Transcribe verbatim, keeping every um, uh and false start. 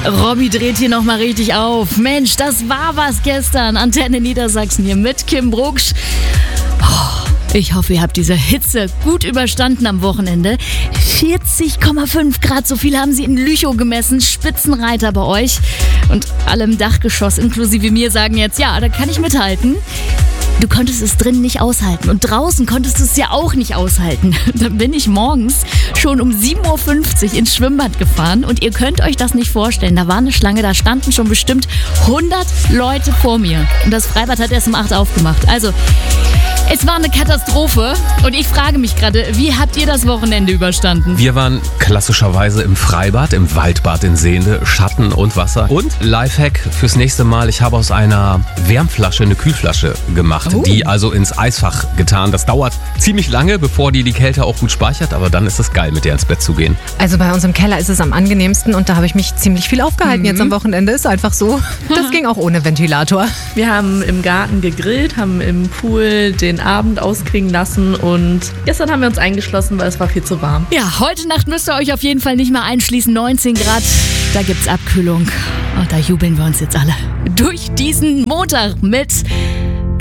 Robby dreht hier nochmal richtig auf. Mensch, das war was gestern. Antenne Niedersachsen hier mit Kim Brugsch. Oh, ich hoffe, ihr habt diese Hitze gut überstanden am Wochenende. vierzig Komma fünf Grad, so viel haben sie in Lüchow gemessen. Spitzenreiter bei euch. Und alle im Dachgeschoss, inklusive mir, sagen jetzt, ja, da kann ich mithalten. Du konntest es drinnen nicht aushalten und draußen konntest du es ja auch nicht aushalten. Dann bin ich morgens schon um sieben Uhr fünfzig ins Schwimmbad gefahren und ihr könnt euch das nicht vorstellen. Da war eine Schlange, da standen schon bestimmt hundert Leute vor mir. Und das Freibad hat erst um acht aufgemacht. Also, es war eine Katastrophe und ich frage mich gerade, wie habt ihr das Wochenende überstanden? Wir waren klassischerweise im Freibad, im Waldbad in Sehnde, Schatten und Wasser. Und Lifehack fürs nächste Mal, ich habe aus einer Wärmflasche eine Kühlflasche gemacht, oh. die also ins Eisfach getan. Das dauert ziemlich lange, bevor die die Kälte auch gut speichert, aber dann ist es geil, mit der ins Bett zu gehen. Also bei uns im Keller ist es am angenehmsten und da habe ich mich ziemlich viel aufgehalten. Mhm. Jetzt am Wochenende ist einfach so. Das ging auch ohne Ventilator. Wir haben im Garten gegrillt, haben im Pool den Abend ausklingen lassen und gestern haben wir uns eingeschlossen, weil es war viel zu warm. Ja, heute Nacht müsst ihr euch auf jeden Fall nicht mehr einschließen. neunzehn Grad, da gibt's Abkühlung. Und da jubeln wir uns jetzt alle durch diesen Montag mit